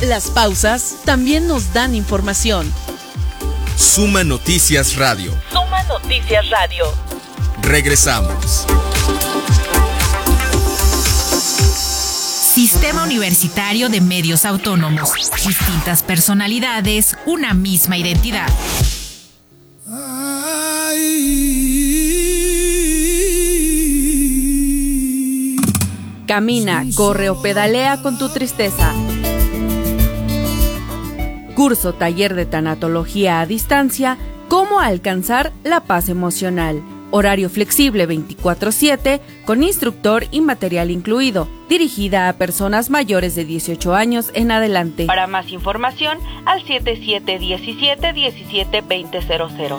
Las pausas también nos dan información. Suma Noticias Radio. Suma Noticias Radio. Regresamos. Sistema Universitario de Medios Autónomos. Distintas personalidades, una misma identidad. Camina, corre o pedalea con tu tristeza. Curso taller de tanatología a distancia, cómo alcanzar la paz emocional. Horario flexible 24/7, con instructor y material incluido. Dirigida a personas mayores de 18 años en adelante. Para más información, al 7717-172000.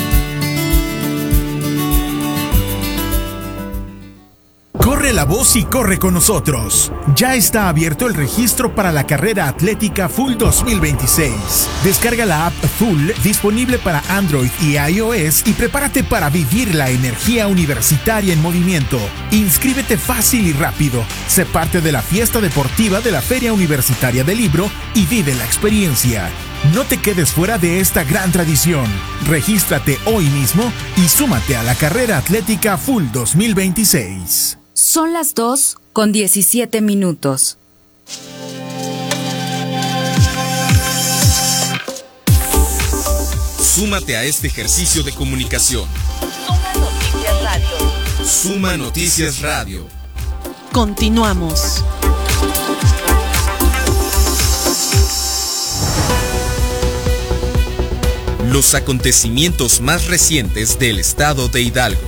Corre la voz y corre con nosotros. Ya está abierto el registro para la carrera atlética Full 2026. Descarga la app Full disponible para Android y iOS y prepárate para vivir la energía universitaria en movimiento. Inscríbete fácil y rápido. Sé parte de la fiesta deportiva de la Feria Universitaria del Libro y vive la experiencia. No te quedes fuera de esta gran tradición. Regístrate hoy mismo y súmate a la carrera atlética Full 2026. Son las 2:17. Súmate a este ejercicio de comunicación. Suma Noticias Radio. Suma Noticias Radio. Continuamos. Los acontecimientos más recientes del estado de Hidalgo.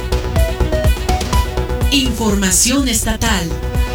Información estatal.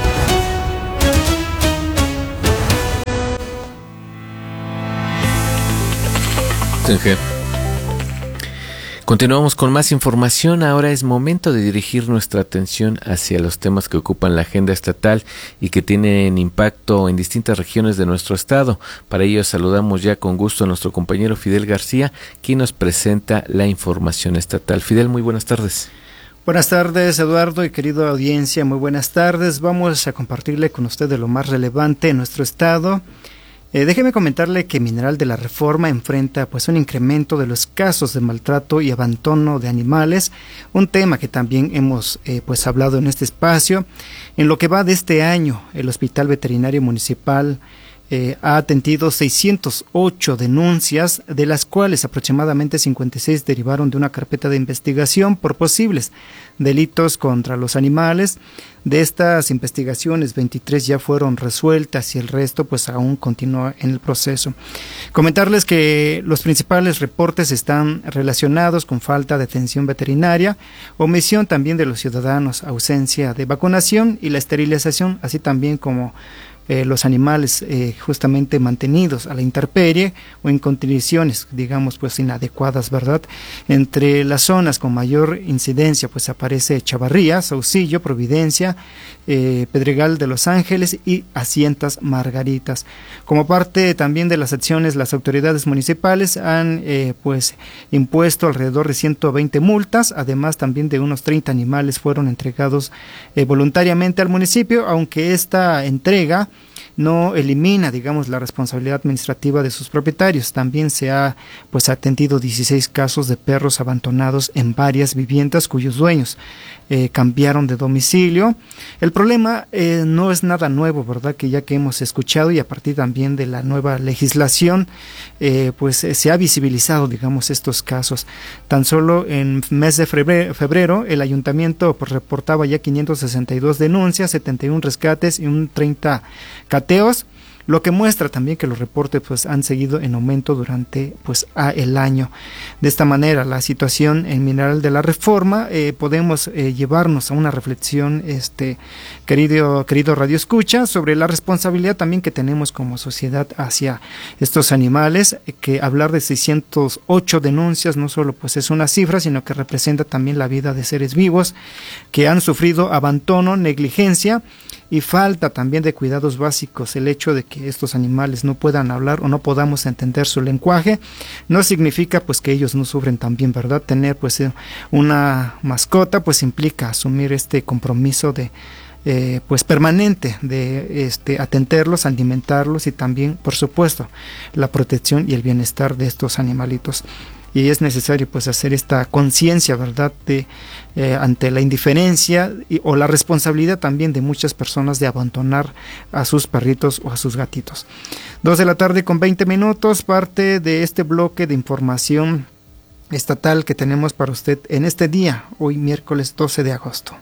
Continuamos con más información. Ahora es momento de dirigir nuestra atención hacia los temas que ocupan la agenda estatal y que tienen impacto en distintas regiones de nuestro estado. Para ello saludamos ya con gusto a nuestro compañero Fidel García, quien nos presenta la información estatal. Fidel, muy buenas tardes. Buenas tardes, Eduardo y querida audiencia, muy buenas tardes. Vamos a compartirle con usted de lo más relevante en nuestro estado. Déjeme comentarle que Mineral de la Reforma enfrenta pues un incremento de los casos de maltrato y abandono de animales, un tema que también hemos pues hablado en este espacio. En lo que va de este año, el Hospital Veterinario Municipal ha atendido 608 denuncias, de las cuales aproximadamente 56 derivaron de una carpeta de investigación por posibles delitos contra los animales. De estas investigaciones, 23 ya fueron resueltas y el resto pues aún continúa en el proceso. Comentarles que los principales reportes están relacionados con falta de atención veterinaria, omisión también de los ciudadanos, ausencia de vacunación y la esterilización, así también como los animales justamente mantenidos a la intemperie o en condiciones, digamos, pues inadecuadas, ¿verdad? Entre las zonas con mayor incidencia, pues aparece Chavarría, Saucillo, Providencia, Pedregal de Los Ángeles y Haciendas Margaritas. Como parte también de las acciones, las autoridades municipales han pues impuesto alrededor de 120 multas, además también de unos 30 animales fueron entregados voluntariamente al municipio, aunque esta entrega no elimina, digamos, la responsabilidad administrativa de sus propietarios. También se ha pues atendido 16 casos de perros abandonados en varias viviendas cuyos dueños cambiaron de domicilio. El problema no es nada nuevo, ¿verdad? Que ya que hemos escuchado y a partir también de la nueva legislación, pues se ha visibilizado, digamos, estos casos. Tan solo en mes de febrero el ayuntamiento pues reportaba ya 562 denuncias, 71 rescates y un 30 cateos, lo que muestra también que los reportes pues han seguido en aumento durante pues el año. De esta manera, la situación en Mineral de la Reforma podemos llevarnos a una reflexión, querido Radio Escucha, sobre la responsabilidad también que tenemos como sociedad hacia estos animales, que hablar de 608 denuncias no solo pues es una cifra, sino que representa también la vida de seres vivos que han sufrido abandono, negligencia y falta también de cuidados básicos. El hecho de que estos animales no puedan hablar o no podamos entender su lenguaje no significa pues que ellos no sufren también, ¿verdad? Tener pues una mascota pues implica asumir este compromiso de pues permanente de atenderlos, alimentarlos y también, por supuesto, la protección y el bienestar de estos animalitos. Y es necesario pues hacer esta conciencia, ¿verdad?, de ante la indiferencia o la responsabilidad también de muchas personas de abandonar a sus perritos o a sus gatitos. 2:20 p.m, parte de este bloque de información estatal que tenemos para usted en este día, hoy miércoles 12 de agosto.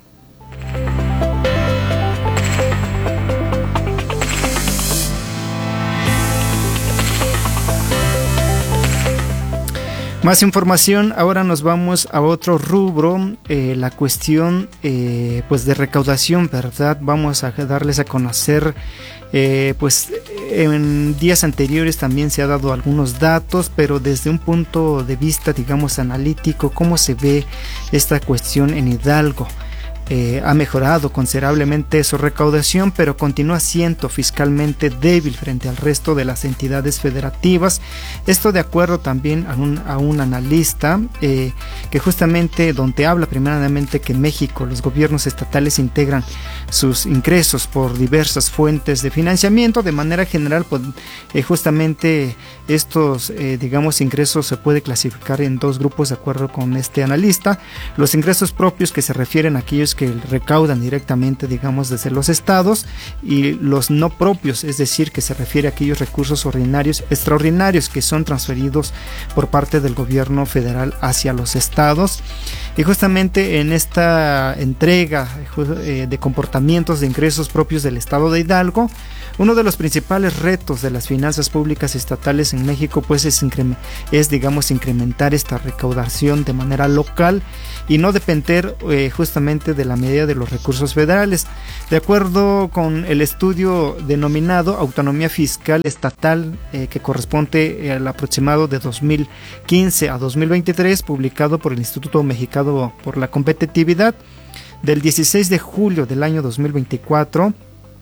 Más información, ahora nos vamos a otro rubro, la cuestión pues de recaudación, ¿verdad? Vamos a darles a conocer, pues en días anteriores también se ha dado algunos datos, pero desde un punto de vista, digamos, analítico, ¿cómo se ve esta cuestión en Hidalgo? Ha mejorado considerablemente su recaudación, pero continúa siendo fiscalmente débil frente al resto de las entidades federativas. Esto de acuerdo también a un analista que justamente donde habla primeramente que en México los gobiernos estatales integran sus ingresos por diversas fuentes de financiamiento. De manera general, pues, justamente estos digamos ingresos se puede clasificar en dos grupos de acuerdo con este analista: los ingresos propios, que se refieren a aquellos que recaudan directamente, digamos, desde los estados, y los no propios, es decir, que se refiere a aquellos recursos ordinarios, extraordinarios, que son transferidos por parte del gobierno federal hacia los estados. Y justamente en esta entrega de comportamientos de ingresos propios del estado de Hidalgo, uno de los principales retos de las finanzas públicas estatales en México pues es digamos incrementar esta recaudación de manera local y no depender justamente de la medida de los recursos federales. De acuerdo con el estudio denominado Autonomía Fiscal Estatal, que corresponde al aproximado de 2015 a 2023, publicado por el Instituto Mexicano por la Competitividad, del 16 de julio del año 2024,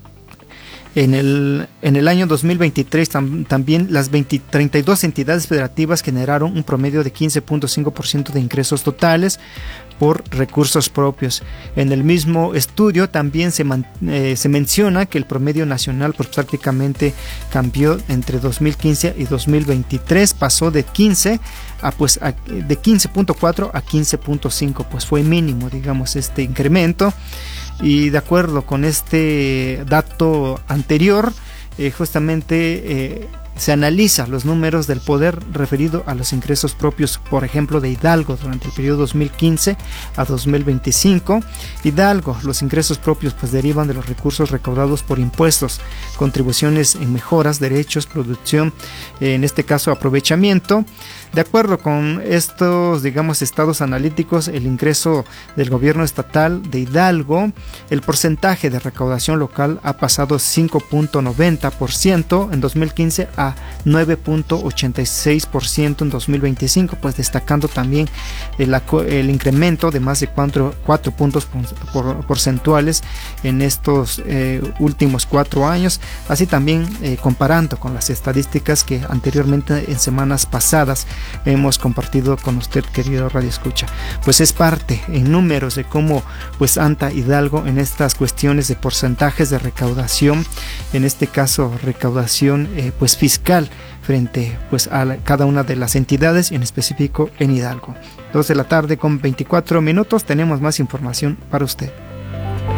en el año 2023 también las 32 entidades federativas generaron un promedio de 15.5% de ingresos totales por recursos propios. En el mismo estudio también se menciona que el promedio nacional pues prácticamente cambió entre 2015 y 2023, pasó de 15 de 15.4 a 15.5, pues fue mínimo, digamos, este incremento. Y de acuerdo con este dato anterior, justamente se analiza los números del poder referido a los ingresos propios, por ejemplo, de Hidalgo durante el periodo 2015 a 2025. Hidalgo, los ingresos propios pues derivan de los recursos recaudados por impuestos, contribuciones en mejoras, derechos, producción, en este caso aprovechamiento. De acuerdo con estos, digamos, estados analíticos, el ingreso del gobierno estatal de Hidalgo, el porcentaje de recaudación local ha pasado 5.90% en 2015 a 9.86% en 2025, pues destacando también el incremento de más de 4 puntos porcentuales en estos últimos 4 años, así también comparando con las estadísticas que anteriormente en semanas pasadas hemos compartido con usted, querido Radio Escucha. Pues es parte en números de cómo pues anda Hidalgo en estas cuestiones de porcentajes de recaudación, en este caso recaudación pues fiscal frente pues a cada una de las entidades y en específico en Hidalgo. 2:24 p.m, tenemos más información para usted.